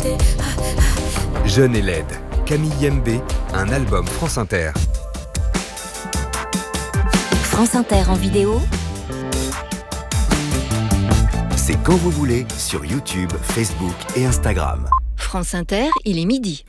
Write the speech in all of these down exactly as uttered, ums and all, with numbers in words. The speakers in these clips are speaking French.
Jeune et laide, Camille Yembé, un album France Inter. France Inter en vidéo. C'est quand vous voulez sur YouTube, Facebook et Instagram. France Inter, il est midi.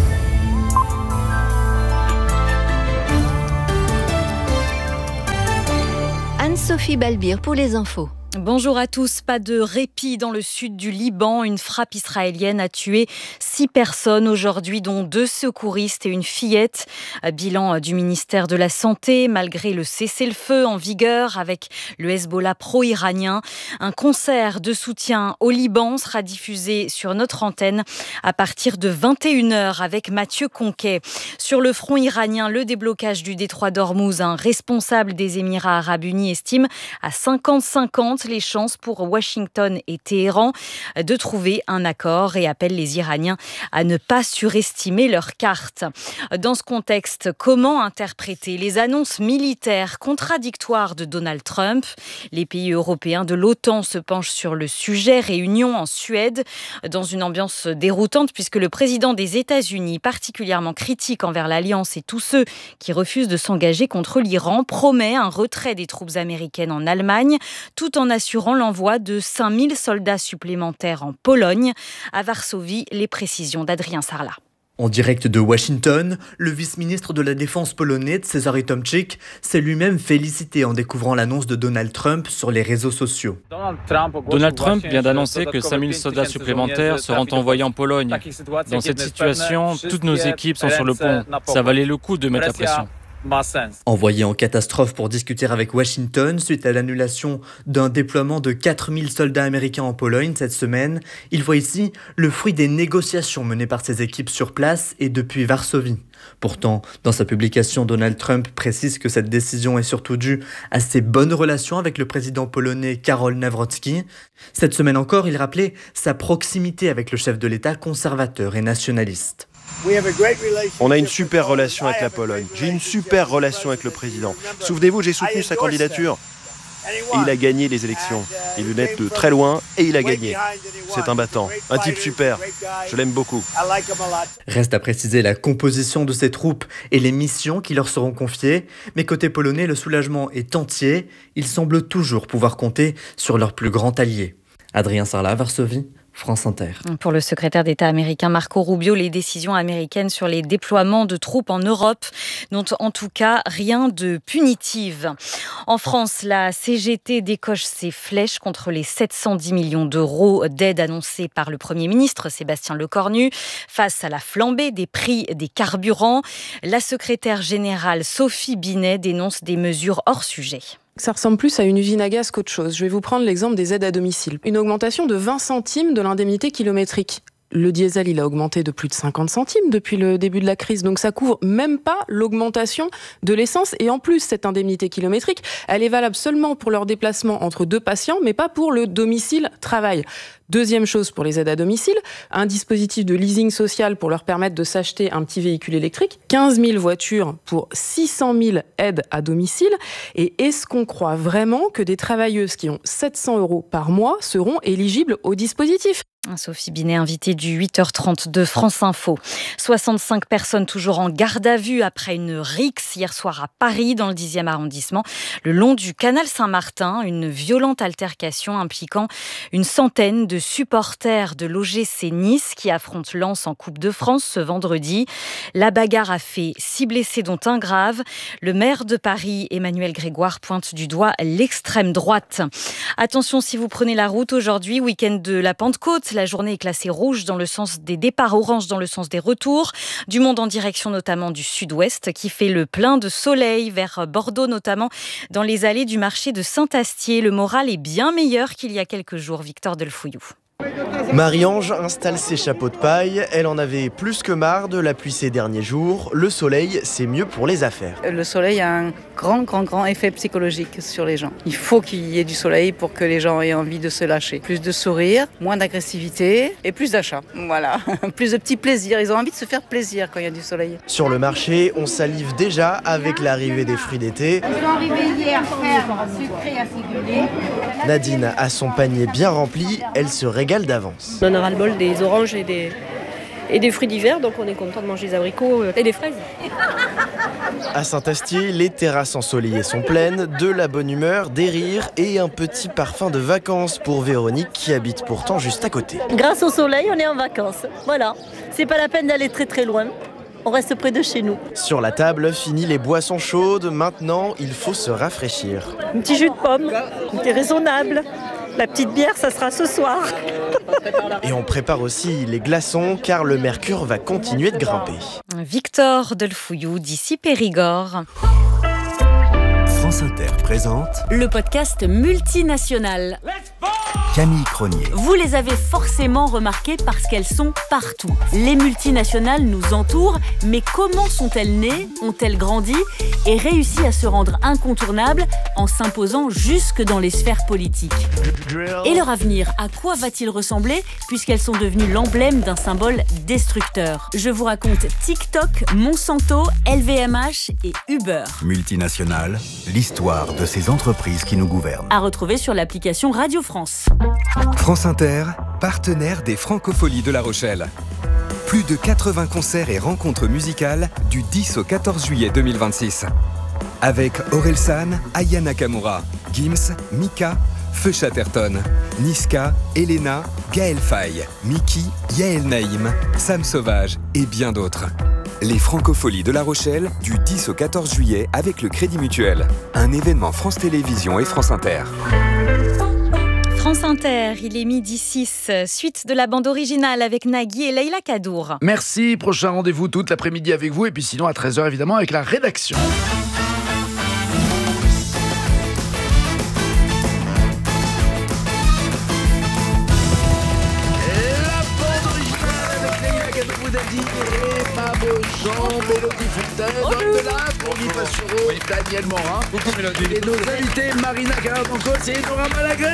Anne-Sophie Balbir pour les infos. Bonjour à tous. Pas de répit dans le sud du Liban. Une frappe israélienne a tué six personnes aujourd'hui, dont deux secouristes et une fillette. Bilan du ministère de la Santé, malgré le cessez-le-feu en vigueur avec le Hezbollah pro-iranien. Un concert de soutien au Liban sera diffusé sur notre antenne à partir de vingt et une heures avec Mathieu Conquet. Sur le front iranien, le déblocage du détroit d'Ormuz, un responsable des Émirats arabes unis estime à cinquante cinquante les chances pour Washington et Téhéran de trouver un accord et appelle les Iraniens à ne pas surestimer leurs cartes. Dans ce contexte, comment interpréter les annonces militaires contradictoires de Donald Trump ? Les pays européens de l'OTAN se penchent sur le sujet. Réunion en Suède, dans une ambiance déroutante puisque le président des États-Unis, particulièrement critique envers l'Alliance et tous ceux qui refusent de s'engager contre l'Iran, promet un retrait des troupes américaines en Allemagne, tout en assurant l'envoi de cinq mille soldats supplémentaires en Pologne. À Varsovie, les précisions d'Adrien Sarlat. En direct de Washington, le vice-ministre de la Défense polonais, Cezary Tomczyk, s'est lui-même félicité en découvrant l'annonce de Donald Trump sur les réseaux sociaux. Donald Trump vient d'annoncer que cinq mille soldats supplémentaires seront envoyés en Pologne. Dans cette situation, toutes nos équipes sont sur le pont. Ça valait le coup de mettre la pression. Envoyé en catastrophe pour discuter avec Washington suite à l'annulation d'un déploiement de quatre mille soldats américains en Pologne cette semaine, il voit ici le fruit des négociations menées par ses équipes sur place et depuis Varsovie. Pourtant, dans sa publication, Donald Trump précise que cette décision est surtout due à ses bonnes relations avec le président polonais Karol Nawrocki. Cette semaine encore, il rappelait sa proximité avec le chef de l'État conservateur et nationaliste. On a une super relation avec la Pologne. J'ai une super relation avec le président. Souvenez-vous, j'ai soutenu sa candidature. Et il a gagné les élections. Il venait de très loin et il a gagné. C'est un battant, un type super. Je l'aime beaucoup. Reste à préciser la composition de ces troupes et les missions qui leur seront confiées. Mais côté polonais, le soulagement est entier. Ils semblent toujours pouvoir compter sur leur plus grand allié. Adrien Sarlat, Varsovie. France Inter. Pour le secrétaire d'État américain Marco Rubio, les décisions américaines sur les déploiements de troupes en Europe n'ont en tout cas rien de punitif. En France, la C G T décoche ses flèches contre les sept cent dix millions d'euros d'aide annoncés par le Premier ministre Sébastien Lecornu. Face à la flambée des prix des carburants, la secrétaire générale Sophie Binet dénonce des mesures hors sujet. Ça ressemble plus à une usine à gaz qu'autre chose. Je vais vous prendre l'exemple des aides à domicile. Une augmentation de vingt centimes de l'indemnité kilométrique. Le diesel, il a augmenté de plus de cinquante centimes depuis le début de la crise. Donc ça couvre même pas l'augmentation de l'essence. Et en plus, cette indemnité kilométrique, elle est valable seulement pour leur déplacement entre deux patients, mais pas pour le domicile-travail. Deuxième chose pour les aides à domicile, un dispositif de leasing social pour leur permettre de s'acheter un petit véhicule électrique, quinze mille voitures pour six cent mille aides à domicile. Et est-ce qu'on croit vraiment que des travailleuses qui ont sept cents euros par mois seront éligibles au dispositif ? Sophie Binet, invitée du huit heures trente de France Info. soixante-cinq personnes toujours en garde à vue après une rixe hier soir à Paris, dans le dixième arrondissement, le long du canal Saint-Martin. Une violente altercation impliquant une centaine de supporters de l'O G C Nice qui affrontent Lens en Coupe de France ce vendredi. La bagarre a fait six blessés dont un grave. Le maire de Paris, Emmanuel Grégoire, pointe du doigt l'extrême droite. Attention si vous prenez la route aujourd'hui, week-end de la Pentecôte. La journée est classée rouge dans le sens des départs, orange dans le sens des retours. Du monde en direction notamment du sud-ouest qui fait le plein de soleil vers Bordeaux, notamment dans les allées du marché de Saint-Astier. Le moral est bien meilleur qu'il y a quelques jours. Victor Delfouillou. Marie-Ange installe ses chapeaux de paille. Elle en avait plus que marre de la pluie ces derniers jours. Le soleil, c'est mieux pour les affaires. Le soleil a un grand, grand, grand effet psychologique sur les gens. Il faut qu'il y ait du soleil pour que les gens aient envie de se lâcher. Plus de sourire, moins d'agressivité et plus d'achats. Voilà, plus de petits plaisirs. Ils ont envie de se faire plaisir quand il y a du soleil. Sur le marché, on salive déjà avec l'arrivée des fruits d'été. Ils sont arrivés hier, fermes, sucrés, acidulés. Nadine a son panier bien rempli, elle se régale d'avance. On en a ras-le-bol des oranges et des, et des fruits d'hiver, donc on est content de manger des abricots et des fraises. À Saint-Astier, les terrasses ensoleillées sont pleines, de la bonne humeur, des rires et un petit parfum de vacances pour Véronique qui habite pourtant juste à côté. Grâce au soleil, on est en vacances. Voilà, c'est pas la peine d'aller très très loin. On reste près de chez nous. Sur la table, fini les boissons chaudes. Maintenant, il faut se rafraîchir. Un petit jus de pomme, c'est raisonnable. La petite bière, ça sera ce soir. Et on prépare aussi les glaçons car le mercure va continuer de grimper. Victor Delfouillou d'ici Périgord. France Inter présente le podcast multinational. Camille Cronier. Vous les avez forcément remarquées parce qu'elles sont partout. Les multinationales nous entourent, mais comment sont-elles nées, ont-elles grandi et réussi à se rendre incontournables en s'imposant jusque dans les sphères politiques ? Et leur avenir, à quoi va-t-il ressembler puisqu'elles sont devenues l'emblème d'un symbole destructeur ? Je vous raconte TikTok, Monsanto, L V M H et Uber. Multinationales, l'histoire de ces entreprises qui nous gouvernent. À retrouver sur l'application Radio France. France Inter, partenaire des Francopholies de La Rochelle. Plus de quatre-vingts concerts et rencontres musicales du dix au quatorze juillet deux mille vingt-six. Avec Orelsan, Aya Nakamura, Gims, Mika, Feu Chatterton, Niska, Elena, Gaël Faye, Miki, Yael Naïm, Sam Sauvage et bien d'autres. Les Francopholies de La Rochelle du dix au quatorze juillet avec le Crédit Mutuel. Un événement France Télévisions et France Inter. France Inter, il est midi six, suite de la bande originale avec Nagui et Leïla Kadour. Merci, prochain rendez-vous toute l'après-midi avec vous et puis sinon à treize heures évidemment avec la rédaction. Jean, Mélodie Fontaine, Homme de là, Bourgui Pastoureau, Daniel Morin. Et nos invités, Marina Carabocos et Nora Malagré.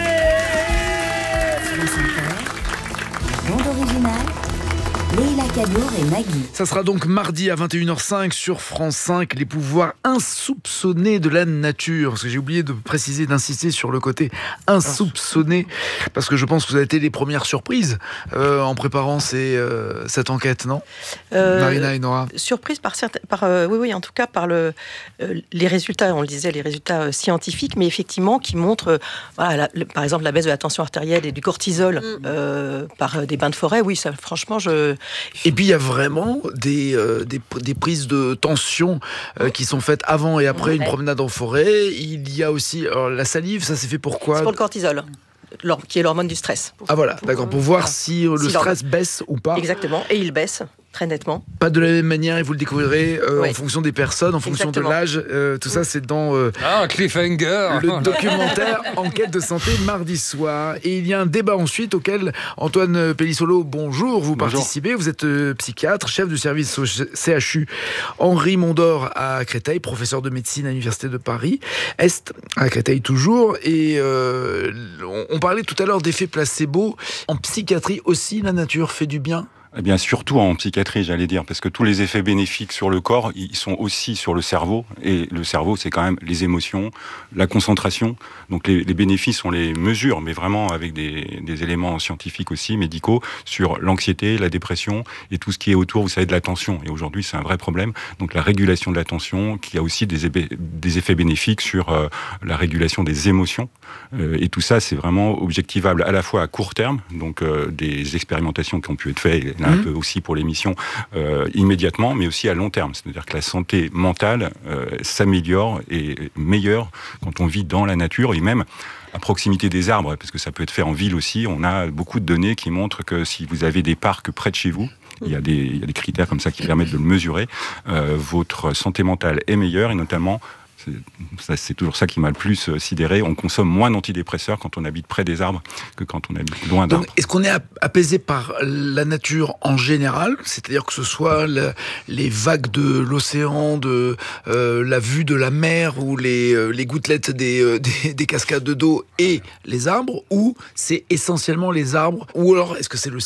La bande originale, Leïla Kadour et Nagui. Ça sera donc mardi à vingt et une heures cinq sur France cinq, les pouvoirs insoupçonnés de la nature. Parce que j'ai oublié de préciser, d'insister sur le côté insoupçonné, parce que je pense que vous avez été les premières surprises euh, en préparant ces, euh, cette enquête, non euh, Marina et Nora. Surprise par certains, par euh, oui, oui, en tout cas par le, euh, les résultats, on le disait, les résultats euh, scientifiques, mais effectivement qui montrent, euh, voilà, la, le, par exemple, la baisse de la tension artérielle et du cortisol mm. euh, par euh, des bains de forêt. Oui, ça, franchement, je. Et puis il y a vraiment des, euh, des, des prises de tension euh, qui sont faites avant et après ouais. une promenade en forêt. Il y a aussi alors, la salive, ça c'est fait pour quoi ? C'est pour le cortisol, qui est l'hormone du stress. Pour, ah voilà, pour, d'accord, pour voir si euh, le si stress baisse ou pas. Exactement, et il baisse. Très nettement. Pas de la même manière, et vous le découvrirez euh, oui. en fonction des personnes, en fonction Exactement. de l'âge. Euh, tout ça, c'est dans euh, ah, cliffhanger. le documentaire Enquête de santé mardi soir. Et il y a un débat ensuite auquel Antoine Pellissolo, bonjour, vous bonjour. participez. Vous êtes euh, psychiatre, chef du service au C H U Henri Mondor à Créteil, professeur de médecine à l'Université de Paris-Est, à Créteil toujours. Et euh, on, on parlait tout à l'heure d'effets placebo. En psychiatrie aussi, la nature fait du bien ? Eh bien, surtout en psychiatrie, j'allais dire, parce que tous les effets bénéfiques sur le corps, ils sont aussi sur le cerveau. Et le cerveau, c'est quand même les émotions, la concentration. Donc, les, les bénéfices, on les mesure, mais vraiment avec des, des éléments scientifiques aussi, médicaux, sur l'anxiété, la dépression et tout ce qui est autour, vous savez, de l'attention. Et aujourd'hui, c'est un vrai problème. Donc, la régulation de l'attention, qui a aussi des, des effets bénéfiques sur euh, la régulation des émotions. Euh, et tout ça, c'est vraiment objectivable à la fois à court terme, donc euh, des expérimentations qui ont pu être faites, un peu aussi pour l'émission euh, immédiatement, mais aussi à long terme. C'est-à-dire que la santé mentale euh, s'améliore et est meilleure quand on vit dans la nature et même à proximité des arbres, parce que ça peut être fait en ville aussi. On a beaucoup de données qui montrent que si vous avez des parcs près de chez vous, il y a des, il y a des critères comme ça qui permettent de le mesurer, euh, votre santé mentale est meilleure et notamment C'est, c'est toujours ça qui m'a le plus sidéré. On consomme moins d'antidépresseurs quand on habite près des arbres que quand on habite loin d'arbres. Donc, est-ce qu'on est apaisé par la nature en général ? C'est-à-dire que ce soit le, les vagues de l'océan, de euh, la vue de la mer ou les, euh, les gouttelettes des, euh, des, des cascades d'eau et les arbres, ou c'est essentiellement les arbres ? Ou alors est-ce que c'est le silence ?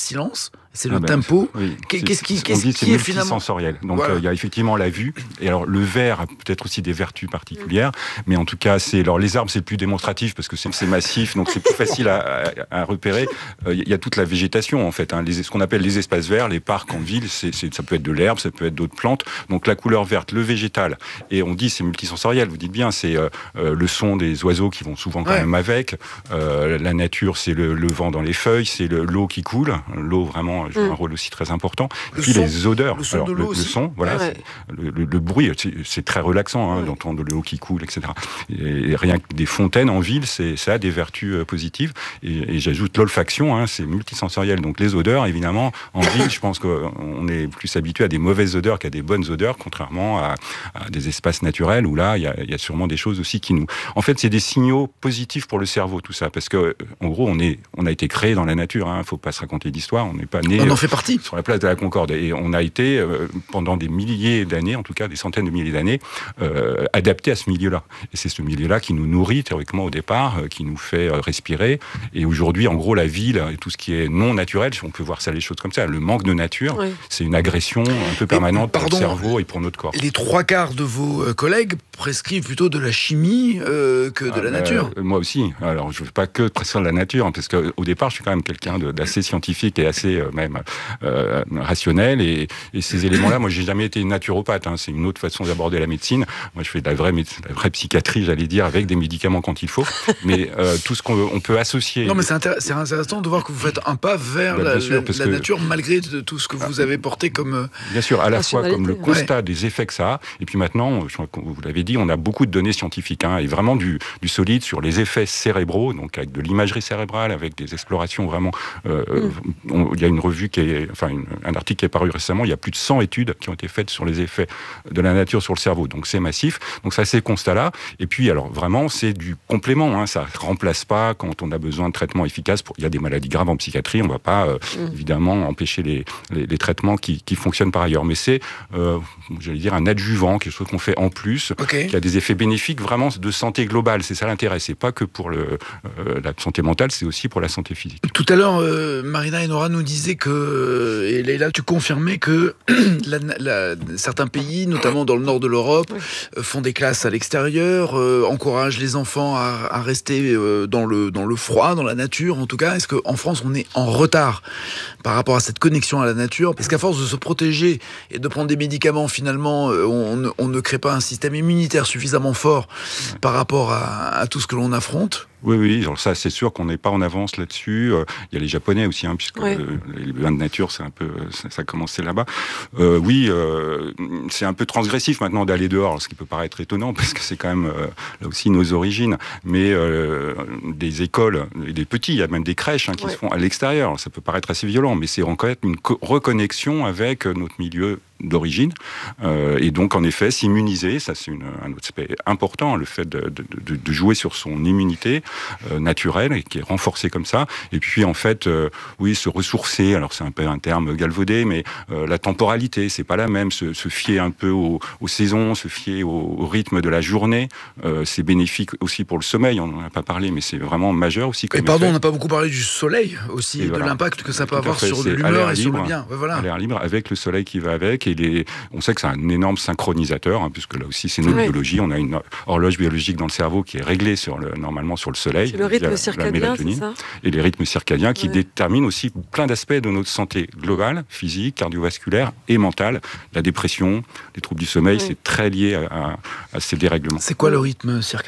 c'est le ah ben, tempo. Oui. Qu'est-ce qui, qu'est-ce dit, qui est finalement multisensoriel. Donc voilà. euh, il y a effectivement la vue. Et alors le verre a peut-être aussi des vertus particulières, mais en tout cas, c'est alors les arbres c'est le plus démonstratif parce que c'est, c'est massif, donc c'est plus facile à, à, à repérer. Euh, il y a toute la végétation en fait, hein, les, ce qu'on appelle les espaces verts, les parcs en ville, c'est, c'est, ça peut être de l'herbe, ça peut être d'autres plantes. Donc la couleur verte, le végétal, et on dit c'est multisensoriel. Vous dites bien, c'est euh, euh, le son des oiseaux qui vont souvent quand ouais. même avec. Euh, la nature, c'est le, le vent dans les feuilles, c'est le, l'eau qui coule. L'eau vraiment joue mm. un rôle aussi très important. Le Puis son, les odeurs. Le son, alors, de l'eau le, aussi. le son, voilà, ouais. le, le, le bruit, c'est, c'est très relaxant hein, ouais. d'entendre l'eau qui coule, et cetera. Et, et rien que des fontaines en ville, c'est, ça a des vertus euh, positives. Et, et j'ajoute l'olfaction, hein, c'est multisensoriel. Donc les odeurs, évidemment, en ville, je pense qu'on est plus habitué à des mauvaises odeurs qu'à des bonnes odeurs, contrairement à, à des espaces naturels où là, il y a, y a sûrement des choses aussi qui nous... En fait, c'est des signaux positifs pour le cerveau, tout ça, parce que en gros, on est, on a été créé dans la nature. Il hein, ne faut pas se raconter d'histoire. On n'est pas né. On en fait partie. Sur la place de la Concorde, et on a été euh, pendant des milliers d'années, en tout cas des centaines de milliers d'années, euh, adapté à ce milieu-là. Et c'est ce milieu-là qui nous nourrit théoriquement au départ, euh, qui nous fait euh, respirer. Et aujourd'hui, en gros, la ville et tout ce qui est non naturel, on peut voir ça les choses comme ça. Le manque de nature, oui. c'est une agression un peu permanente pardon, pour le cerveau et pour notre corps. Les trois quarts de vos collègues prescrivent plutôt de la chimie euh, que de ah, la nature. Euh, moi aussi. Alors, je ne veux pas que prescrire de la nature, hein, parce qu'au départ, je suis quand même quelqu'un de, d'assez scientifique et assez euh, même euh, rationnel. Et, et ces éléments-là, moi, j'ai jamais été naturopathe. Hein, c'est une autre façon d'aborder la médecine. Moi, je fais de la vraie, la vraie psychiatrie, j'allais dire, avec des médicaments quand il faut. Mais euh, tout ce qu'on on peut associer. Non, mais c'est, intér- c'est intéressant de voir que vous faites un pas vers bah, la, sûr, la, la nature, malgré de tout ce que vous avez porté comme. Bien sûr, à la fois comme le constat ouais. des effets que ça a, et puis maintenant, je crois que vous l'avez dit, on a beaucoup de données scientifiques, hein, et vraiment du, du solide sur les effets cérébraux, donc avec de l'imagerie cérébrale, avec des explorations vraiment. Euh, mm. on, il y a une revue qui est, enfin, une, un article qui est paru récemment. Il y a plus de cent études qui ont été faites sur les effets de la nature sur le cerveau. Donc c'est massif. Donc ça, ces constats-là. Et puis, alors vraiment, c'est du complément. Hein, ça remplace pas quand on a besoin de traitements efficaces. Pour, il y a des maladies graves en psychiatrie. On va pas euh, mm. évidemment empêcher les, les, les traitements qui, qui fonctionnent par ailleurs. Mais c'est, euh, j'allais dire, un adjuvant, quelque chose qu'on fait en plus, okay. qui a des effets bénéfiques vraiment de santé globale. C'est ça l'intérêt. C'est pas que pour le, euh, la santé mentale, c'est aussi pour la santé physique. Tout à l'heure, euh, Marina et Nora nous disaient que, et Leïla, tu confirmais que la, la, certains pays, notamment dans le nord de l'Europe, oui. font des classes à l'extérieur, euh, encouragent les enfants à, à rester euh, dans, le, dans le froid, dans la nature en tout cas. Est-ce qu'en France, on est en retard par rapport à cette connexion à la nature? Est-ce qu'à force de se protéger et de prendre des médicaments, finalement, euh, on, on ne crée pas un système immunitaire suffisamment fort ouais. par rapport à, à tout ce que l'on affronte? Oui, oui, alors ça, c'est sûr qu'on n'est pas en avance là-dessus. Euh, il y a les Japonais aussi, hein, puisque ouais. euh, les bains de nature, c'est un peu, ça, ça a commencé là-bas. Euh, oui, euh, c'est un peu transgressif maintenant d'aller dehors, ce qui peut paraître étonnant, parce que c'est quand même euh, là aussi nos origines. Mais euh, des écoles, des petits, il y a même des crèches hein, qui ouais. se font à l'extérieur. Ça peut paraître assez violent, mais c'est encore une co- reconnexion avec notre milieu d'origine, euh, et donc en effet s'immuniser, ça c'est une, un autre aspect important, le fait de, de, de, de jouer sur son immunité euh, naturelle et qui est renforcée comme ça, et puis en fait euh, oui se ressourcer, alors c'est un peu un terme galvaudé, mais euh, la temporalité c'est pas la même, se, se fier un peu aux, aux saisons, se fier au, au rythme de la journée, euh, c'est bénéfique aussi pour le sommeil, on n'en a pas parlé, mais c'est vraiment majeur aussi. Et pardon, effet. On n'a pas beaucoup parlé du soleil aussi, et de voilà. l'impact que ça peut Tout avoir sur l'humeur et sur le bien. Ouais, voilà. À l'air libre avec le soleil qui va avec. Et les, on sait que c'est un énorme synchronisateur, hein, puisque là aussi c'est notre oui. biologie. On a une horloge biologique dans le cerveau qui est réglée sur le, normalement sur le soleil. C'est le rythme circadien, c'est ça ? Et les rythmes circadiens qui ouais. déterminent aussi plein d'aspects de notre santé globale, physique, cardiovasculaire et mentale. La dépression, les troubles du sommeil, oui. c'est très lié à, à, à ces dérèglements. C'est quoi le rythme circadien ?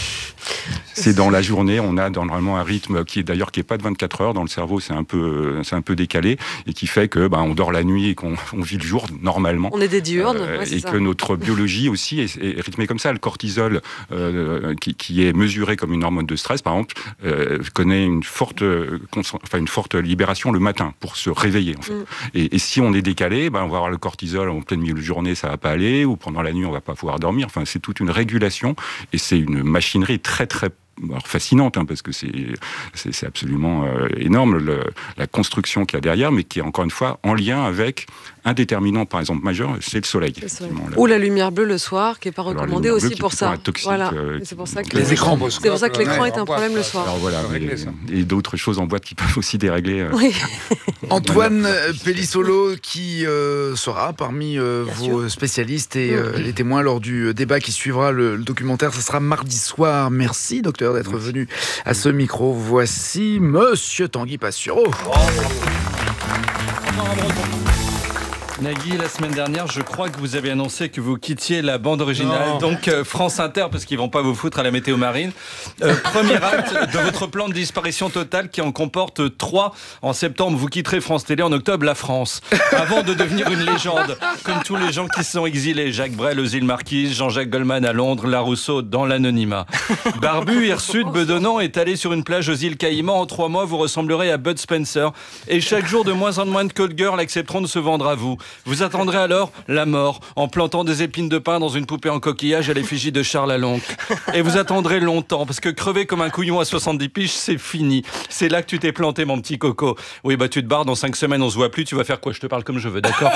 C'est dans la journée, on a normalement un rythme qui est d'ailleurs qui est pas de vingt-quatre heures dans le cerveau, c'est un peu c'est un peu décalé et qui fait que bah, on dort la nuit et qu'on on vit le jour normalement. On est des diurnes, euh, ouais, et ça. Que notre biologie aussi est, est rythmée comme ça. Le cortisol euh, qui, qui est mesuré comme une hormone de stress, par exemple, euh, connaît une forte enfin une forte libération le matin pour se réveiller en fait. Mm. Et, et si on est décalé, bah, on va avoir le cortisol en pleine milieu de journée, ça va pas aller, ou pendant la nuit on va pas pouvoir dormir. Enfin c'est toute une régulation et c'est une machinerie très très alors fascinante, hein, parce que c'est, c'est, c'est absolument euh, énorme, le, la construction qu'il y a derrière, mais qui est encore une fois en lien avec un déterminant, par exemple, majeur, c'est le soleil. Le soleil. Ou la lumière bleue le soir, qui n'est pas recommandée aussi pour ça. Toxique, voilà. euh, c'est pour ça que, les écrans, c'est pour ça que l'écran ouais, est un problème le soir. Alors voilà, et, et d'autres choses en boîte qui peuvent aussi dérégler. Euh, oui. Antoine voilà. Pellissolo, qui euh, sera parmi euh, vos sûr. spécialistes et euh, les témoins lors du débat qui suivra le, le documentaire. Ce sera mardi soir. Merci, docteur, d'être Merci. venu à ce micro. Voici Monsieur Tanguy Pastureau. Oh. Nagui, la semaine dernière, je crois que vous avez annoncé que vous quittiez la bande originale, non. donc euh, France Inter, parce qu'ils vont pas vous foutre à la météo marine. Euh, premier acte de votre plan de disparition totale qui en comporte trois. En septembre, vous quitterez France Télé, en octobre, la France. Avant de devenir une légende, comme tous les gens qui se sont exilés. Jacques Brel aux îles Marquises, Jean-Jacques Goldman à Londres, Larousseau dans l'anonymat. Barbu, hirsute, bedonnant, étalé sur une plage aux îles Caïmans, en trois mois, vous ressemblerez à Bud Spencer. Et chaque jour, de moins en moins de call girls accepteront de se vendre à vous. Vous attendrez alors la mort en plantant des épines de pin dans une poupée en coquillage à l'effigie de Charles Alonc. Et vous attendrez longtemps, parce que crever comme un couillon à soixante-dix piges, c'est fini. C'est là que tu t'es planté, mon petit coco. Oui, bah tu te barres, dans cinq semaines on se voit plus, tu vas faire quoi? Je te parle comme je veux, d'accord?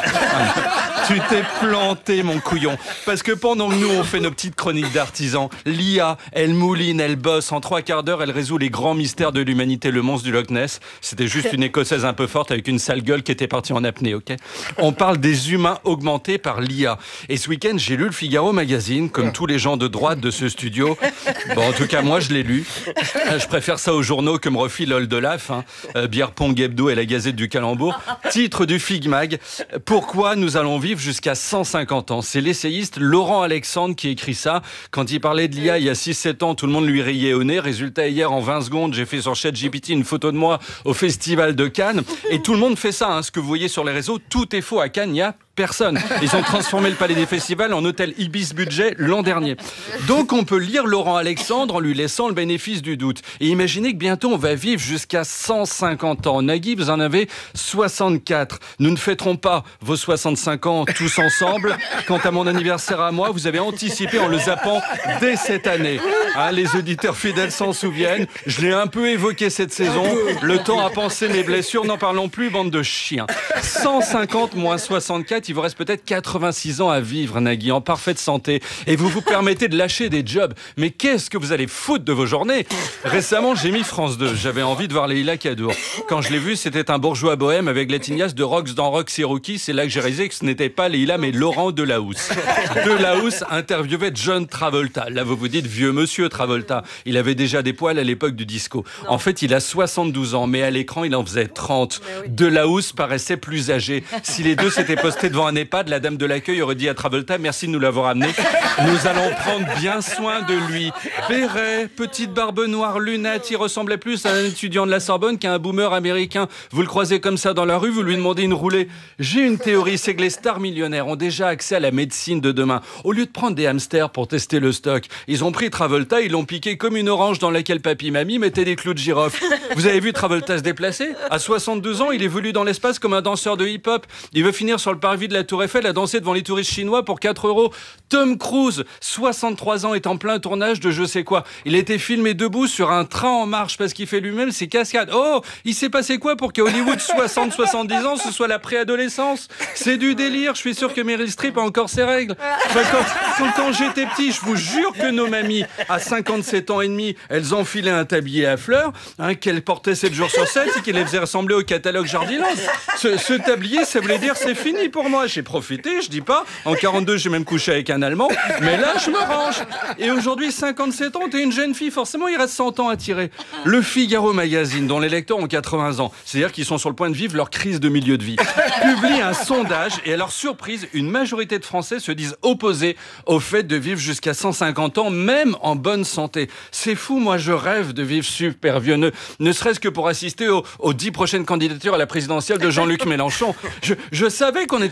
Tu t'es planté, mon couillon. Parce que pendant que nous on fait nos petites chroniques d'artisans, l'I A, elle mouline, elle bosse. En trois quarts d'heure, elle résout les grands mystères de l'humanité, le monstre du Loch Ness. C'était juste une écossaise un peu forte avec une sale gueule qui était partie en apnée, ok? On parle des humains augmentés par l'I A. Et ce week-end, j'ai lu le Figaro Magazine, comme tous les gens de droite de ce studio. Bon, en tout cas, moi, je l'ai lu. Je préfère ça aux journaux que me refile Oldelaf, hein, euh, Bière-Pong Hebdo et la Gazette du Calembour. Titre du Fig Mag, pourquoi nous allons vivre jusqu'à cent cinquante ans. C'est l'essayiste Laurent Alexandre qui écrit ça. Quand il parlait de l'I A il y a six sept ans, tout le monde lui riait au nez. Résultat, hier, en vingt secondes, j'ai fait sur ChatGPT une photo de moi au Festival de Cannes. Et tout le monde fait ça, hein, ce que vous voyez sur les réseaux. Tout est faux. À Cannes, il y a personne. Ils ont transformé le Palais des Festivals en hôtel Ibis Budget l'an dernier. Donc on peut lire Laurent Alexandre en lui laissant le bénéfice du doute. Et imaginez que bientôt on va vivre jusqu'à cent cinquante ans. Nagui, vous en avez soixante-quatre. Nous ne fêterons pas vos soixante-cinq ans tous ensemble. Quant à mon anniversaire à moi, vous avez anticipé en le zappant dès cette année. Hein, les auditeurs fidèles s'en souviennent. Je l'ai un peu évoqué cette saison. Le temps à penser mes blessures. N'en parlons plus, bande de chiens. cent cinquante moins soixante-quatre, il vous reste peut-être quatre-vingt-six ans à vivre, Nagui, en parfaite santé. Et vous vous permettez de lâcher des jobs. Mais qu'est-ce que vous allez foutre de vos journées? Récemment, j'ai mis France deux. J'avais envie de voir Leïla Kadour. Quand je l'ai vu, c'était un bourgeois bohème avec l'Etinias de Rox dans Roxy Rookie. C'est là que j'ai réalisé que ce n'était pas Leïla, mais Laurent Delahousse. Delahousse interviewait John Travolta. Là, vous vous dites, vieux monsieur Travolta. Il avait déjà des poils à l'époque du disco. En fait, il a soixante-douze ans, mais à l'écran, il en faisait trente. Delahousse paraissait plus âgé. Si les deux s'étaient postés devant un EHPAD, la dame de l'accueil aurait dit à Travolta, merci de nous l'avoir amené. Nous allons prendre bien soin de lui. Béret, petite barbe noire, lunettes, il ressemblait plus à un étudiant de la Sorbonne qu'à un boomer américain. Vous le croisez comme ça dans la rue, vous lui demandez une roulée. J'ai une théorie, c'est que les stars millionnaires ont déjà accès à la médecine de demain. Au lieu de prendre des hamsters pour tester le stock, ils ont pris Travolta, ils l'ont piqué comme une orange dans laquelle papy-mamie mettait des clous de girofle. Vous avez vu Travolta se déplacer? À soixante-deux ans, il évolue dans l'espace comme un danseur de hip-hop. Il veut finir sur le parvis de la Tour Eiffel à danser devant les touristes chinois pour quatre euros. Tom Cruise, soixante-trois ans, est en plein tournage de je sais quoi. Il a été filmé debout sur un train en marche parce qu'il fait lui-même ses cascades. Oh, il s'est passé quoi pour qu'à Hollywood, soixante soixante-dix ans, ce soit la préadolescence? C'est du délire. Je suis sûr que Meryl Streep a encore ses règles. Enfin, quand, quand, quand j'étais petit, je vous jure que nos mamies, à cinquante-sept ans et demi, elles enfilaient un tablier à fleurs, hein, qu'elles portaient sept jours sur sept et qu'elles les faisaient ressembler au catalogue Jardiland. Ce, ce tablier, ça voulait dire c'est fini pour moi. J'ai profité, je dis pas. En quarante-deux, j'ai même couché avec un Allemand. Mais là, je me range. Et aujourd'hui, cinquante-sept ans, t'es une jeune fille. Forcément, il reste cent ans à tirer. Le Figaro Magazine, dont les lecteurs ont quatre-vingts ans, c'est-à-dire qu'ils sont sur le point de vivre leur crise de milieu de vie, publie un sondage et à leur surprise, une majorité de Français se disent opposés au fait de vivre jusqu'à cent cinquante ans, même en bonne santé. C'est fou, moi, je rêve de vivre super vieux, ne, ne serait-ce que pour assister aux, aux dix prochaines candidatures à la présidentielle de Jean-Luc Mélenchon. Je, je savais qu'on était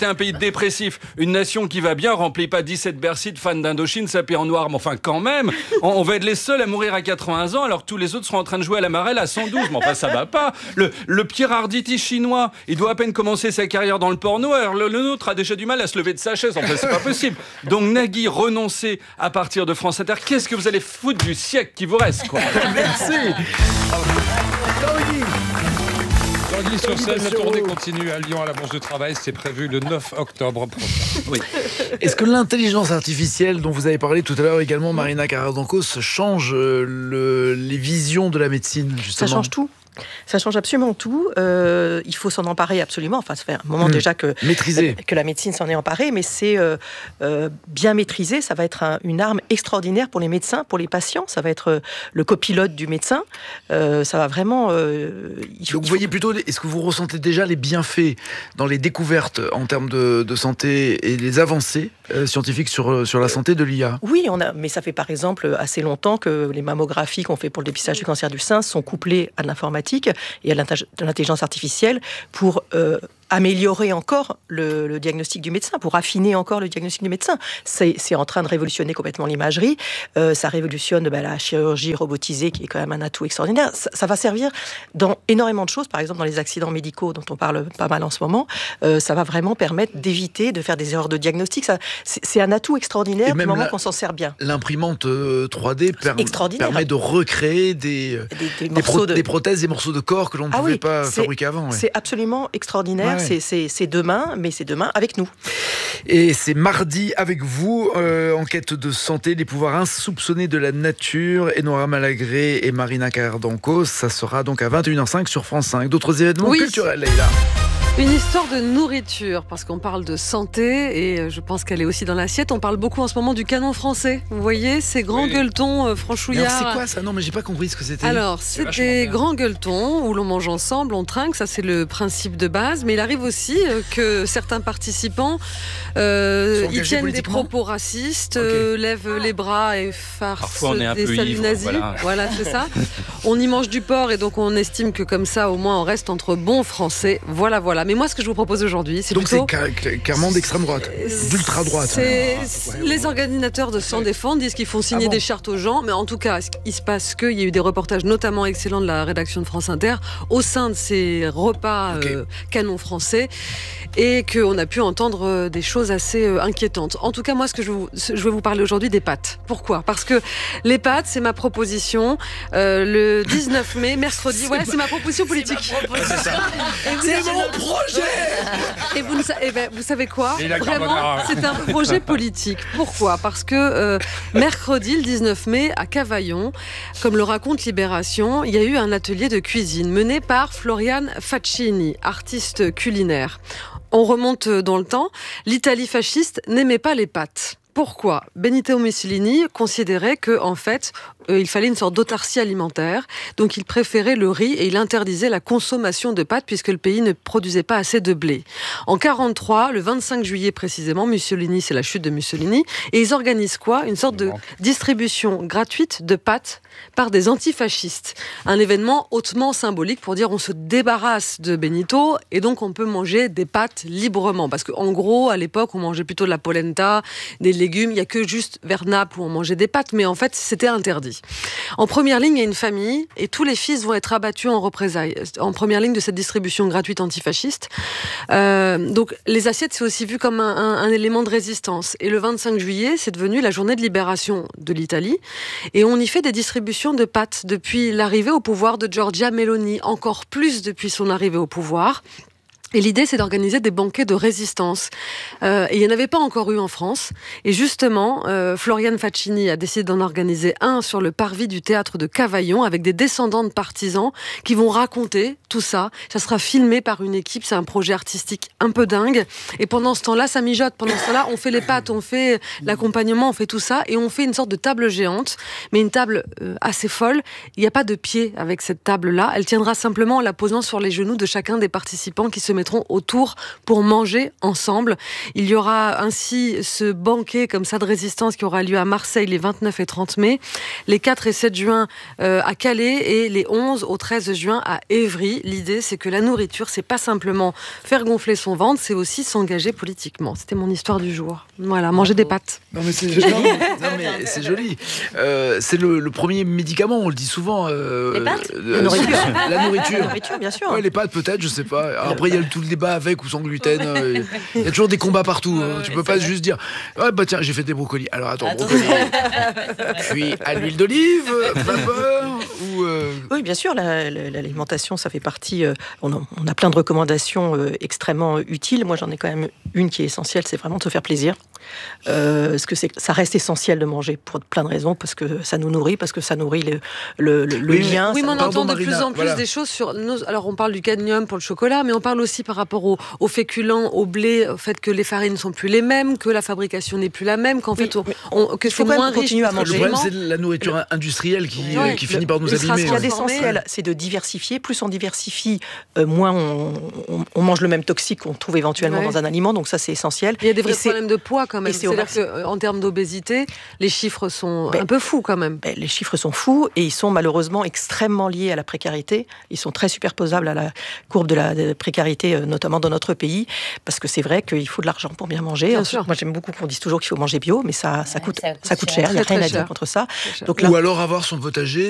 un pays dépressif. Une nation qui va bien remplit pas dix-sept Bercy de fans d'Indochine sapés en noir. Mais enfin, quand même, on, on va être les seuls à mourir à quatre-vingts ans alors que tous les autres seront en train de jouer à la marelle à cent douze. Mais enfin, ça va pas. Le, le Pierre Arditi chinois, il doit à peine commencer sa carrière dans le porno. Alors le, le nôtre a déjà du mal à se lever de sa chaise. Enfin, c'est pas possible. Donc, Nagui, renoncez à partir de France Inter. Qu'est-ce que vous allez foutre du siècle qui vous reste, quoi? Merci. Tanguy sur scène, la tournée continue à Lyon à la Bourse du Travail. C'est prévu le neuf octobre prochain. Oui. Est-ce que l'intelligence artificielle dont vous avez parlé tout à l'heure également, Marina Carrère-Dancos, change le, les visions de la médecine, justement? Ça change tout. Ça change absolument tout. Euh, il faut s'en emparer absolument. Enfin, ça fait un moment mmh. déjà que, Maîtriser. que la médecine s'en est emparée, mais c'est euh, euh, bien maîtrisé. Ça va être un, une arme extraordinaire pour les médecins, pour les patients. Ça va être euh, le copilote du médecin. Euh, ça va vraiment... Euh, il faut, Donc vous voyez plutôt, est-ce que vous ressentez déjà les bienfaits dans les découvertes en termes de, de santé et les avancées euh, scientifiques sur, sur la santé de l'I A? Oui, on a, mais ça fait par exemple assez longtemps que les mammographies qu'on fait pour le dépistage du cancer du sein sont couplées à l'informatique et à l'intelligence artificielle pour euh, améliorer encore le, le diagnostic du médecin, pour affiner encore le diagnostic du médecin. C'est, c'est en train de révolutionner complètement l'imagerie. Euh, ça révolutionne bah, la chirurgie robotisée, qui est quand même un atout extraordinaire. Ça, ça va servir dans énormément de choses, par exemple dans les accidents médicaux dont on parle pas mal en ce moment. Euh, ça va vraiment permettre d'éviter de faire des erreurs de diagnostic. Ça, c'est, c'est un atout extraordinaire du moment la, qu'on s'en sert bien. L'imprimante trois D per, permet de recréer des, des, des, des, pro, de... des prothèses, des morceaux de corps que l'on ne ah pouvait oui, pas fabriquer avant. Ouais. C'est absolument extraordinaire. Ouais. C'est, c'est, c'est demain, mais c'est demain avec nous. Et c'est mardi avec vous, euh, enquête de santé, les pouvoirs insoupçonnés de la nature, Enora Malagré et Marina Carrère-Dancos. Ça sera donc à vingt et une heures cinq sur France cinq. D'autres événements oui. culturels, Leïla? Une histoire de nourriture, parce qu'on parle de santé, et je pense qu'elle est aussi dans l'assiette. On parle beaucoup en ce moment du canon français. Vous voyez, ces grands oui. gueuletons euh, franchouillards. Mais alors c'est quoi ça? Non, mais j'ai pas compris ce que c'était. Alors, c'est, c'est des grands gueuletons où l'on mange ensemble, on trinque, ça c'est le principe de base. Mais il arrive aussi euh, que certains participants euh, y tiennent des propos racistes, okay. euh, lèvent les bras et farcent des saluts nazis. Voilà, voilà c'est ça. On y mange du porc et donc on estime que comme ça, au moins, on reste entre bons Français. Voilà, voilà. Mais moi, ce que je vous propose aujourd'hui, c'est donc plutôt... Donc c'est carrément d'extrême droite, d'ultra droite. C'est... Les organisateurs de S'en défendre disent qu'ils font signer ah bon. des chartes aux gens, mais en tout cas, il se passe qu'il y a eu des reportages notamment excellents de la rédaction de France Inter au sein de ces repas okay. euh, canon français, et qu'on a pu entendre des choses assez euh, inquiétantes. En tout cas, moi, ce que je, vous, je vais vous parler aujourd'hui des pâtes. Pourquoi? Parce que les pâtes, c'est ma proposition euh, le dix-neuf mai, mercredi. C'est ouais, ma... c'est ma proposition politique. Ma proposition. C'est, ça. c'est mon projet. Et vous, eh ben, vous savez quoi? Vraiment, c'est un projet politique. Pourquoi? Parce que euh, mercredi, le dix-neuf mai, à Cavaillon, comme le raconte Libération, il y a eu un atelier de cuisine mené par Florian Faccini, artiste culinaire. On remonte dans le temps, l'Italie fasciste n'aimait pas les pâtes. Pourquoi? Benito Mussolini considérait que, en fait, euh, il fallait une sorte d'autarcie alimentaire, donc il préférait le riz et il interdisait la consommation de pâtes puisque le pays ne produisait pas assez de blé. En quarante-trois, le vingt-cinq juillet précisément, Mussolini, c'est la chute de Mussolini, et ils organisent quoi? Une sorte de distribution gratuite de pâtes par des antifascistes. Un événement hautement symbolique pour dire on se débarrasse de Benito et donc on peut manger des pâtes librement. Parce qu'en gros, à l'époque, on mangeait plutôt de la polenta, des légumes. Il n'y a que juste vers Naples où on mangeait des pâtes, mais en fait, c'était interdit. En première ligne, il y a une famille et tous les fils vont être abattus en représailles. En première ligne de cette distribution gratuite antifasciste. Euh, donc, les assiettes, c'est aussi vu comme un, un, un élément de résistance. Et le vingt-cinq juillet, c'est devenu la journée de libération de l'Italie. Et on y fait des distributions de pâtes depuis l'arrivée au pouvoir de Giorgia Meloni, encore plus depuis son arrivée au pouvoir. Et l'idée, c'est d'organiser des banquets de résistance. Euh, et il n'y en avait pas encore eu en France. Et justement, euh, Florian Faccini a décidé d'en organiser un sur le parvis du théâtre de Cavaillon avec des descendants de partisans qui vont raconter tout ça. Ça sera filmé par une équipe. C'est un projet artistique un peu dingue. Et pendant ce temps-là, ça mijote. Pendant ce temps-là, on fait les pâtes, on fait l'accompagnement, on fait tout ça. Et on fait une sorte de table géante, mais une table euh, assez folle. Il n'y a pas de pied avec cette table-là. Elle tiendra simplement en la posant sur les genoux de chacun des participants qui se mettront autour pour manger ensemble. Il y aura ainsi ce banquet comme ça de résistance qui aura lieu à Marseille les vingt-neuf et trente mai, les quatre et sept juin euh, à Calais et les onze au treize juin à Évry. L'idée, c'est que la nourriture, c'est pas simplement faire gonfler son ventre, c'est aussi s'engager politiquement. C'était mon histoire du jour. Voilà, manger des pâtes. Non mais c'est joli. non, mais c'est, joli. Euh, c'est le, le premier médicament, on le dit souvent. Euh, les pâtes euh, La nourriture. La nourriture. La nourriture, bien sûr. Ouais, les pâtes peut-être, je sais pas. Alors, après, il y a tout le débat avec ou sans gluten. Euh, il y a toujours des combats partout. Hein. Tu peux pas juste dire, ouais, bah tiens, j'ai fait des brocolis. Alors attends, Attends. brocolis. Cuit à l'huile d'olive, vapeur ou. Euh... Oui, bien sûr, la, la, l'alimentation, ça fait partie. Euh, on, a, on a plein de recommandations euh, extrêmement utiles. Moi, j'en ai quand même une qui est essentielle, c'est vraiment de se faire plaisir. Euh, parce que c'est, ça reste essentiel de manger pour plein de raisons, parce que ça nous nourrit, parce que ça nourrit le, le, le, le oui, lien. Oui, mais on Pardon, entend de Marina, plus en plus voilà. des choses sur nos... Alors, on parle du cadmium pour le chocolat, mais on parle aussi par rapport aux au féculents, au blé, au fait que les farines ne sont plus les mêmes, que la fabrication n'est plus la même, qu'en fait, on, on, que c'est moins riche. À manger. Le problème, c'est la nourriture industrielle qui, ouais, qui finit le, par nous abîmer. Ce qu'il y a d'essentiel, c'est de diversifier. Plus on diversifie, euh, moins on, on, on mange le même toxique qu'on trouve éventuellement ouais. dans un aliment. Donc ça, c'est essentiel. Il y a des vrais et problèmes de poids quand même. C'est C'est-à-dire qu'en termes d'obésité, les chiffres sont ben, un peu fous quand même. Ben, les chiffres sont fous et ils sont malheureusement extrêmement liés à la précarité. Ils sont très superposables à la courbe de la de précarité, notamment dans notre pays, parce que c'est vrai qu'il faut de l'argent pour bien manger. Bien sûr. Moi, j'aime beaucoup qu'on dise toujours qu'il faut manger bio, mais ça, ça, ouais, coûte, ça coûte, ça coûte cher. cher. Il n'y a rien à dire contre ça. Donc, là, ou alors avoir son potager